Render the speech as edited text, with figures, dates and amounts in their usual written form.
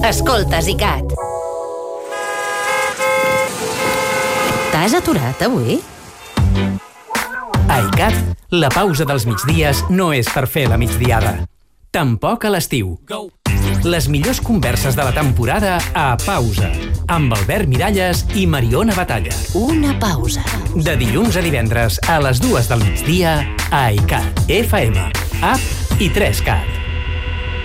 Escoltes ICAT. T'has aturat avui? A ICAT, la pausa dels migdies no és per fer la migdiada. Tampoc a l'estiu. Les millors converses de la temporada a Pausa, amb Albert Miralles i Mariona Batalla. Una pausa. De dilluns a divendres a les 2 del migdia a ICAT FM, app i 3CAT.